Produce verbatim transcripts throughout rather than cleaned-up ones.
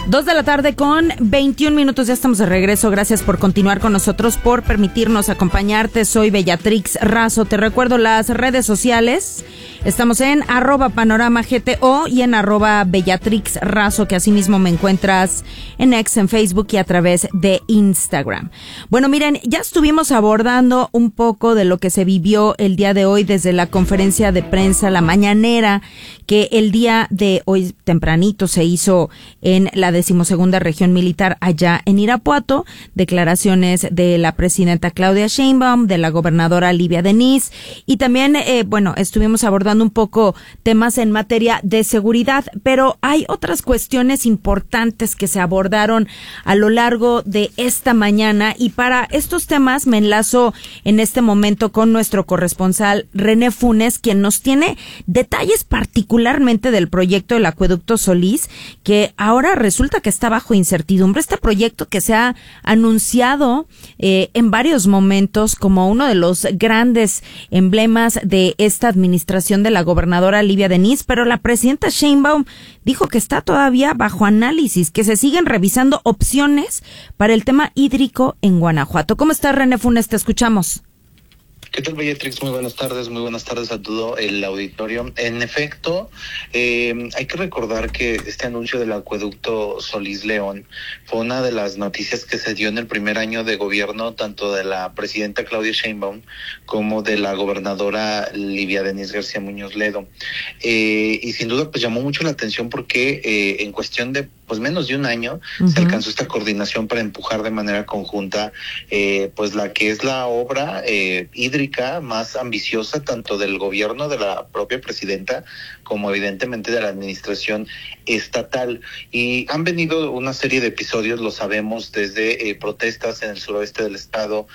Dos de la tarde con veintiún minutos, ya estamos de regreso. Gracias por continuar con nosotros, por permitirnos acompañarte. Soy Bellatrix Razo. Te recuerdo las redes sociales. Estamos en arroba panorama G T O y en arroba Bellatrix Razo, que asimismo me encuentras en X, en Facebook y a través de Instagram. Bueno, miren, ya estuvimos abordando un poco de lo que se vivió el día de hoy desde la conferencia de prensa, la mañanera, que el día de hoy tempranito se hizo en la decimosegunda región militar allá en Irapuato. Declaraciones de la presidenta Claudia Sheinbaum, de la gobernadora Livia Denis, y también, eh, bueno, estuvimos abordando un poco temas en materia de seguridad, pero hay otras cuestiones importantes que se abordaron a lo largo de esta mañana, y para estos temas me enlazo en este momento con nuestro corresponsal René Funes, quien nos tiene detalles particularmente del proyecto del acueducto Solís, que ahora resulta que está bajo incertidumbre. Este proyecto que se ha anunciado eh, en varios momentos como uno de los grandes emblemas de esta administración de la gobernadora Livia Denis, pero la presidenta Sheinbaum dijo que está todavía bajo análisis, que se siguen revisando opciones para el tema hídrico en Guanajuato. ¿Cómo estás, René Funes? Te escuchamos. ¿Qué tal, Bellatrix? Muy buenas tardes, muy buenas tardes a todo el auditorio. En efecto, eh, hay que recordar que este anuncio del acueducto Solís León fue una de las noticias que se dio en el primer año de gobierno, tanto de la presidenta Claudia Sheinbaum como de la gobernadora Livia Denis García Muñoz Ledo. Eh, y sin duda, pues llamó mucho la atención porque eh, en cuestión de pues menos de un año uh-huh. se alcanzó esta coordinación para empujar de manera conjunta eh, pues la que es la obra eh, hídrica más ambiciosa tanto del gobierno de la propia presidenta como evidentemente de la administración estatal. Y han venido una serie de episodios, lo sabemos, desde eh, protestas en el suroeste del estado,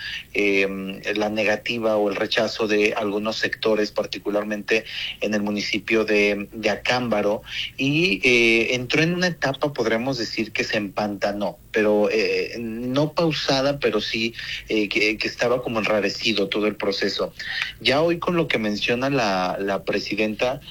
eh, la negativa o el rechazo de algunos sectores, particularmente en el municipio de, de Acámbaro, y eh, entró en una etapa, podríamos decir, que se empantanó, pero eh, no pausada, pero sí eh, que, que estaba como enrarecido todo el proceso. Ya hoy, con lo que menciona la, la presidenta,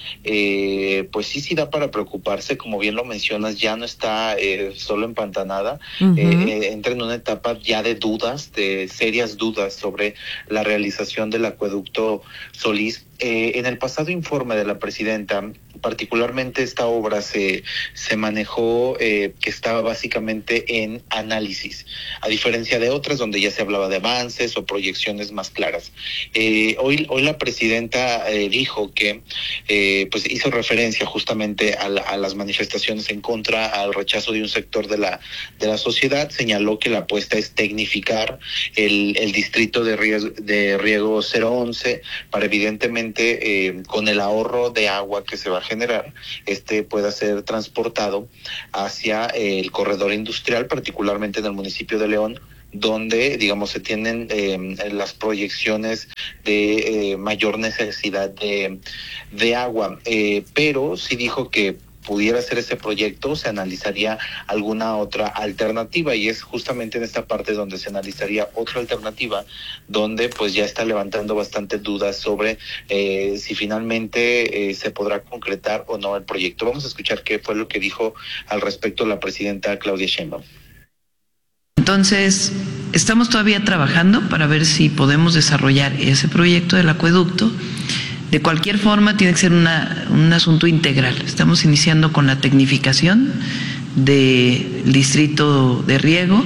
eh, pues sí, sí da para preocuparse. Como bien lo mencionas, ya no está eh, solo empantanada, uh-huh. eh, entra en una etapa ya de dudas, de serias dudas sobre la realización del acueducto Solís. Eh, en el pasado informe de la presidenta, particularmente esta obra se, se manejó eh, que estaba básicamente en análisis, a diferencia de otras donde ya se hablaba de avances o proyecciones más claras. Eh, hoy, hoy la presidenta eh, dijo que eh, pues hizo referencia justamente a, la, a las manifestaciones en contra, al rechazo de un sector de la, de la sociedad. Señaló que la apuesta es tecnificar el, el distrito de riego, de riego cero once para evidentemente Eh, con el ahorro de agua que se va a generar, este pueda ser transportado hacia eh, el corredor industrial, particularmente en el municipio de León, donde, digamos, se tienen eh, las proyecciones de eh, mayor necesidad de, de agua. Eh, pero sí dijo que pudiera ser ese proyecto, se analizaría alguna otra alternativa, y es justamente en esta parte donde se analizaría otra alternativa, donde pues ya está levantando bastantes dudas sobre eh, si finalmente eh, se podrá concretar o no el proyecto. Vamos a escuchar qué fue lo que dijo al respecto la presidenta Claudia Sheinbaum. Entonces, estamos todavía trabajando para ver si podemos desarrollar ese proyecto del acueducto. De cualquier forma, tiene que ser una, un asunto integral. Estamos iniciando con la tecnificación del distrito de riego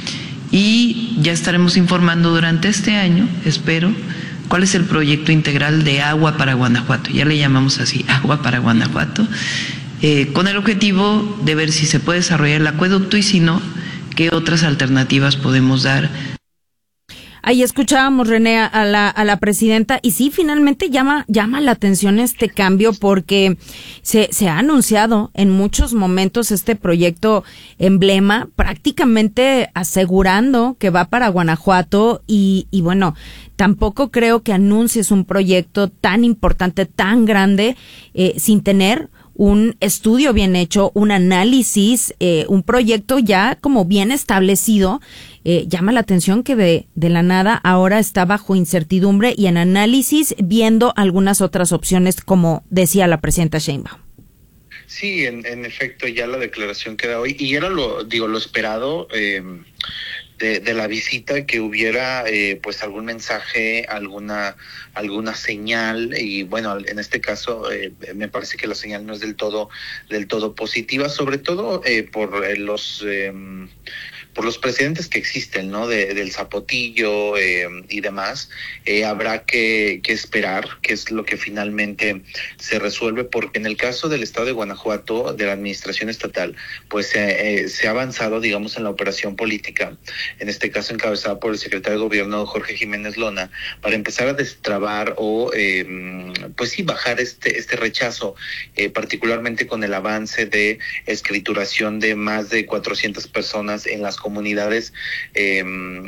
y ya estaremos informando durante este año, espero, cuál es el proyecto integral de agua para Guanajuato. Ya le llamamos así, agua para Guanajuato, eh, con el objetivo de ver si se puede desarrollar el acueducto y si no, qué otras alternativas podemos dar. Ahí escuchábamos, René, a la, a la presidenta, y sí, finalmente llama, llama la atención este cambio, porque se, se ha anunciado en muchos momentos este proyecto emblema, prácticamente asegurando que va para Guanajuato, y, y bueno, tampoco creo que anuncies un proyecto tan importante, tan grande, eh, sin tener un estudio bien hecho, un análisis, eh, un proyecto ya como bien establecido. Eh, llama la atención que de, de la nada ahora está bajo incertidumbre y en análisis, viendo algunas otras opciones, como decía la presidenta Sheinbaum. Sí, en, en efecto, ya la declaración queda hoy, y era lo, digo, lo esperado eh, de, de la visita, que hubiera eh, pues algún mensaje, alguna alguna señal, y bueno, en este caso eh, me parece que la señal no es del todo del todo positiva, sobre todo eh, por eh, los eh, por los precedentes que existen, ¿no? De, del zapotillo eh, y demás. Eh, habrá que, que esperar qué es lo que finalmente se resuelve, porque en el caso del estado de Guanajuato, de la administración estatal, pues eh, se ha avanzado, digamos, en la operación política, en este caso encabezada por el secretario de Gobierno, Jorge Jiménez Lona, para empezar a destrabar o, eh, pues sí, bajar este, este rechazo, eh, particularmente con el avance de escrituración de más de cuatrocientas personas en las comunidades eh,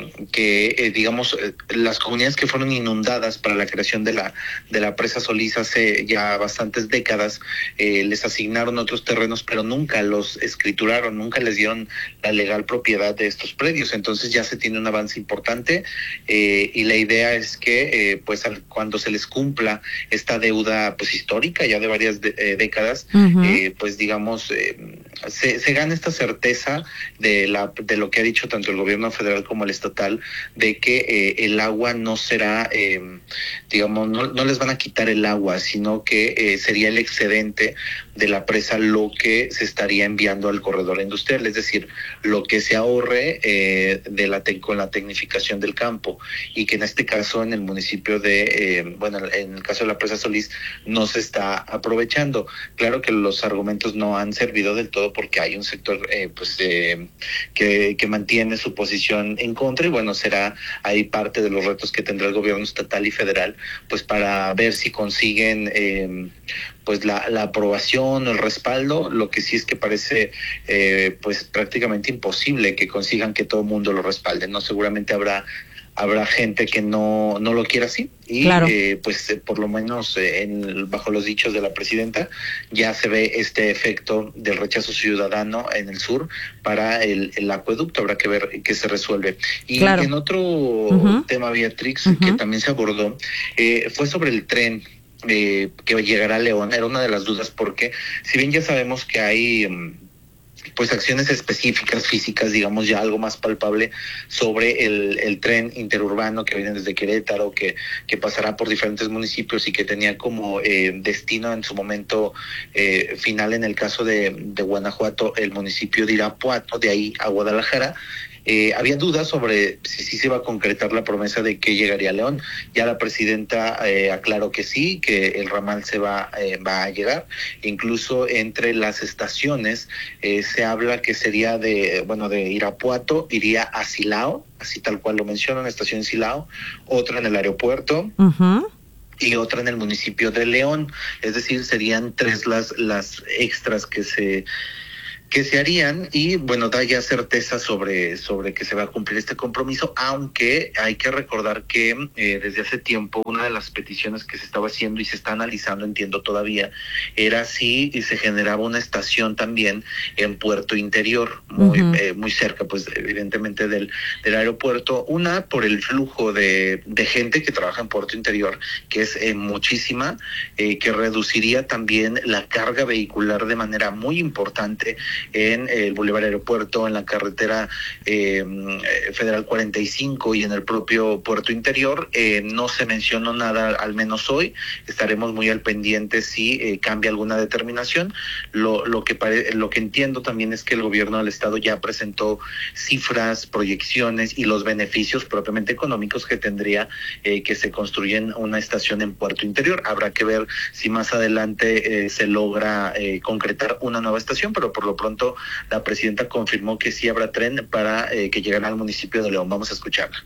que, eh, digamos, eh, las comunidades que fueron inundadas para la creación de la de la presa Solís hace ya bastantes décadas, eh, les asignaron otros terrenos, pero nunca los escrituraron, nunca les dieron la legal propiedad de estos predios. Entonces ya se tiene un avance importante, eh, y la idea es que, eh, pues, al, cuando se les cumpla esta deuda, pues, histórica ya de varias de, eh, décadas, uh-huh. eh, pues, digamos, eh, se, se gana esta certeza de la de lo que ha dicho tanto el gobierno federal como el estatal, de que eh, el agua no será, eh, digamos, no, no les van a quitar el agua, sino que eh, sería el excedente de la presa lo que se estaría enviando al corredor industrial, es decir, lo que se ahorre eh, de la te- con la tecnificación del campo, y que en este caso en el municipio de, eh, bueno, en el caso de la presa Solís no se está aprovechando. Claro que los argumentos no han servido del todo, porque hay un sector eh, pues eh, que, que mantiene su posición en contra, y bueno, será ahí parte de los retos que tendrá el gobierno estatal y federal, pues para ver si consiguen eh, pues la, la aprobación o el respaldo. Lo que sí es que parece eh, pues prácticamente imposible que consigan que todo el mundo lo respalde, ¿no? Seguramente habrá habrá gente que no no lo quiera así, y claro. eh, pues eh, por lo menos eh, en, bajo los dichos de la presidenta ya se ve este efecto del rechazo ciudadano en el sur para el, el acueducto. Habrá que ver qué se resuelve. Y claro. en otro uh-huh. tema, Beatrix, uh-huh. que también se abordó, eh, fue sobre el tren eh, que llegará a León. Era una de las dudas, porque si bien ya sabemos que hay um, pues acciones específicas, físicas, digamos, ya algo más palpable sobre el, el tren interurbano que viene desde Querétaro, que, que pasará por diferentes municipios y que tenía como eh, destino en su momento eh, final, en el caso de, de Guanajuato, el municipio de Irapuato, de ahí a Guadalajara. Eh, había dudas sobre si sí se iba a concretar la promesa de que llegaría a León. Ya la presidenta eh, aclaró que sí, que el ramal se va, eh, va a llegar. Incluso entre las estaciones eh, se habla que sería de, bueno, de Irapuato, iría a Silao, así tal cual lo mencionan, estación Silao, otra en el aeropuerto. Uh-huh. Y otra en el municipio de León. Es decir, serían tres las, las extras que se... que se harían, y bueno, da ya certeza sobre, sobre que se va a cumplir este compromiso, aunque hay que recordar que eh, desde hace tiempo una de las peticiones que se estaba haciendo y se está analizando, entiendo todavía, era si se generaba una estación también en Puerto Interior, muy, uh-huh. eh, muy cerca, pues evidentemente del, del aeropuerto, una por el flujo de, de gente que trabaja en Puerto Interior, que es eh, muchísima, eh, que reduciría también la carga vehicular de manera muy importante en el Boulevard Aeropuerto, en la carretera eh, Federal cuarenta y cinco y en el propio Puerto Interior. Eh, no se mencionó nada, al menos hoy. Estaremos muy al pendiente si eh, cambia alguna determinación. Lo, lo, que pare, lo que entiendo también es que el gobierno del estado ya presentó cifras, proyecciones y los beneficios propiamente económicos que tendría eh, que se construyen una estación en Puerto Interior. Habrá que ver si más adelante eh, se logra eh, concretar una nueva estación, pero por lo pronto la presidenta confirmó que sí habrá tren para eh, que lleguen al municipio de León. Vamos a escucharla.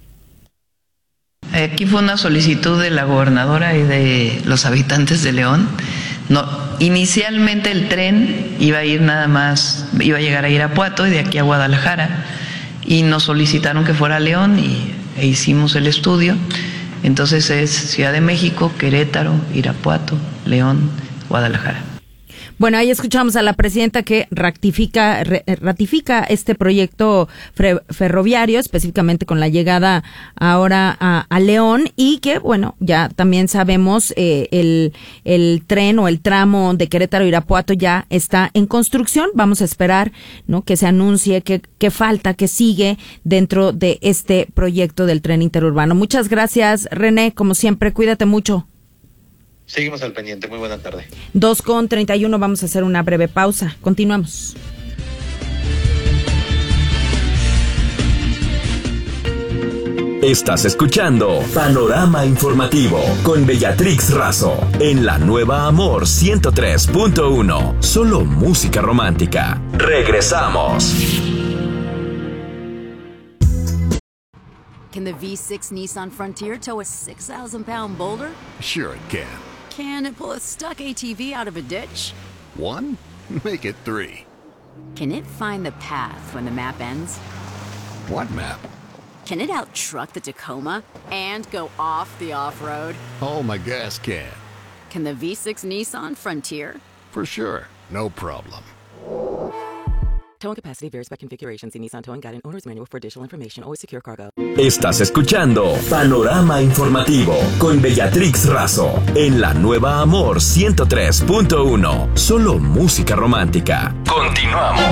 Aquí fue una solicitud de la gobernadora y de los habitantes de León. No, inicialmente el tren iba a ir nada más, iba a llegar a Irapuato y de aquí a Guadalajara, y nos solicitaron que fuera a León y e hicimos el estudio. Entonces es Ciudad de México, Querétaro, Irapuato, León, Guadalajara. Bueno, ahí escuchamos a la presidenta que ratifica, re, ratifica este proyecto fre, ferroviario, específicamente con la llegada ahora a, a León, y que, bueno, ya también sabemos eh, el, el tren o el tramo de Querétaro a Irapuato ya está en construcción. Vamos a esperar, ¿no?, que se anuncie qué, qué falta, qué sigue dentro de este proyecto del tren interurbano. Muchas gracias, René, como siempre, cuídate mucho. Seguimos al pendiente. Muy buena tarde. dos con treinta y uno, vamos a hacer una breve pausa. Continuamos. Estás escuchando Panorama Informativo con Bellatrix Razo en la nueva Amor ciento tres punto uno. Solo música romántica. Regresamos. Can the V six Nissan Frontier tow a six thousand pound boulder? Sure it can. Can it pull a stuck A T V out of a ditch? One? Make it three. Can it find the path when the map ends? What map? Can it out-truck the Tacoma and go off the off-road? Oh, my gas can. Can the V six Nissan Frontier? For sure. No problem. Towing capacity varies by configuration. See Nissan Towing Guide and Owner's Manual for additional information. Always secure cargo. Estás escuchando Panorama Informativo con Bellatrix Razo en la nueva Amor ciento tres punto uno. Solo música romántica. Continuamos.